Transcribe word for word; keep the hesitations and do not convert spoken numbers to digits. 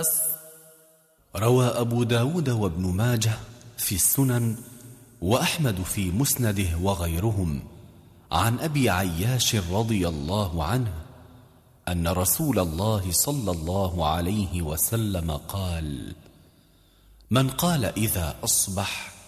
روى أبو داود وابن ماجه في السنن وأحمد في مسنده وغيرهم عن أبي عياش رضي الله عنه أن رسول الله صلى الله عليه وسلم قال: من قال إذا أصبح